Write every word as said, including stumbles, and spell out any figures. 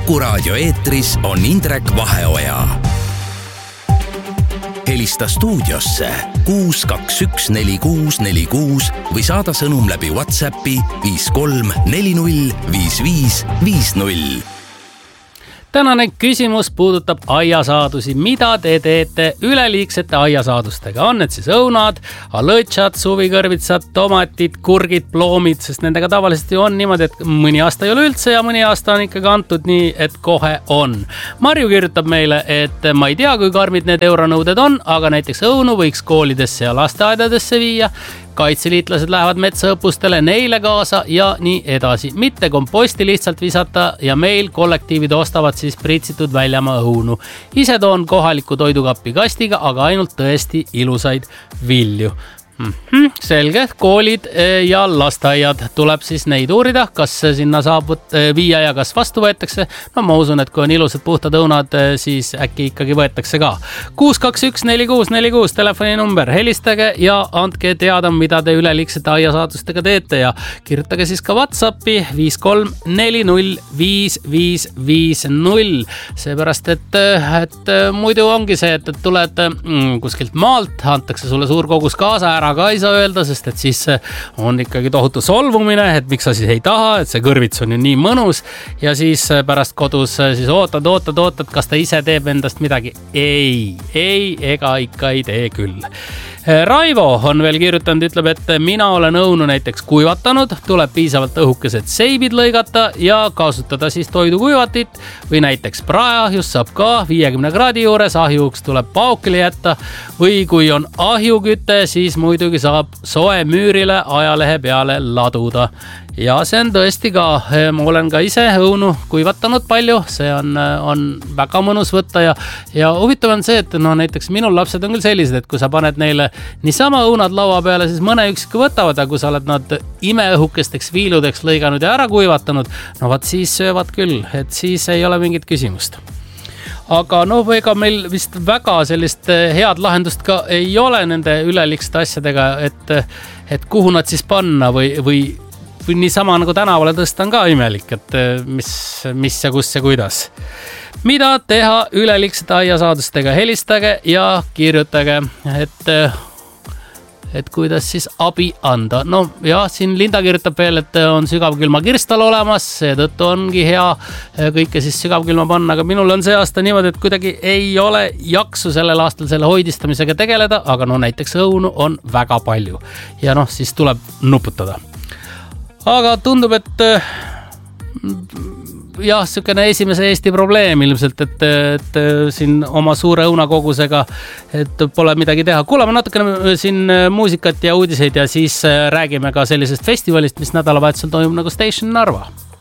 Kuku raadio eetris on Indrek Vaheoja. Helista stuudiosse kuus kaks üks neli kuus neli kuus või saada sõnum läbi WhatsAppi viis kolm neli null viis viis viis null. Tänane küsimus puudutab aiasaadusi. Mida te teete üleliigsete aiasaadustega? On need siis õunad, alõtšad, suvikõrvitsad, tomatid, kurgid, ploomid, sest nendega tavaliselt ju on niimoodi, et mõni aasta ei ole üldse ja mõni aasta on ikkagi antud nii, et kohe on. Marju kirjutab meile, et ma ei tea, kui karmid need euronõuded on, aga näiteks õunu võiks koolidesse ja lasteaedadesse viia. Kaitseliitlased lähevad metsaõppustele neile kaasa ja nii edasi. Mitte komposti lihtsalt visata ja meil kollektiivid ostavad siis pritsitud väljamaa õunu. Ise toon kohaliku toidukappi kastiga, aga ainult tõesti ilusaid vilju. Mm-hmm, selge, koolid ja lasteaiad tuleb siis neid uurida, kas sinna saab viia ja kas vastu võetakse. No ma usun, et kui on ilusad puhtad õunad, siis äkki ikkagi võetakse ka. kuus kaks üks neli kuus neli kuus telefoninumber, helistage ja andke teada, mida te üleliigsete aiasaadustega teete ja kirjutage siis ka WhatsAppi viis kolm neli null viis viis viis null. Seepärast, et, et muidu ongi see, et tuled mm, kuskilt maalt, antakse sulle suur kogus kaasa ära ka ei saa öelda, sest et siis on ikkagi tohutu solvumine, et miks sa siis ei taha, et see kõrvits on ju nii mõnus ja siis pärast kodus siis ootad, ootad, ootad, kas ta ise teeb endast midagi. Ei, ei, ega ikka ei tee küll. Raivo on veel kirjutanud, ütleb, et mina olen õunu näiteks kuivatanud, tuleb piisavalt õhukesed seibid lõigata ja kasutada siis toidukuivatit või näiteks praeahjus saab ka viiekümne kraadi juures, ahjuks tuleb paukile jätta või kui on ahjuküte, siis muidugi saab soe müürile ajalehe peale laduda. Ja see on tõesti ka, ma olen ka ise õunu kuivatanud palju, see on, on väga mõnus võtta ja, ja huvitav on see, et no näiteks minul lapsed on küll sellised, et kui sa paned neile niisama õunad laua peale, siis mõne üksiku võtavad, aga kui sa oled nad imeõhukesteks viiludeks lõiganud ja ära kuivatanud, no vaat siis söövad küll, et siis ei ole mingit küsimust. Aga no ega meil vist väga sellist head lahendust ka ei ole nende üleliigsete asjadega, et, et kuhu nad siis panna või, või või niisama nagu tänavale tõsta on ka imelik, et mis, mis ja kus ja kuidas. Mida teha üleliigsete aiasaadustega? Helistage ja kirjutage, et, et kuidas siis abi anda. No jah, siin Linda kirjutab veel, et on sügavkülma kirstal olemas, seetõttu ongi hea kõike siis sügavkülma panna, aga minul on see aasta niimoodi, et kuidagi ei ole jaksu sellel aastal selle hoidistamisega tegeleda, aga no näiteks õunu on väga palju ja noh, siis tuleb nuputada. Aga tundub, et jah, sükene esimese Eesti probleem ilmselt, et, et siin oma suure õunakogusega, et pole midagi teha. Kuulame natukene siin muusikat ja uudiseid ja siis räägime ka sellisest festivalist, mis nädalavahetusel toimub nagu Station Narva.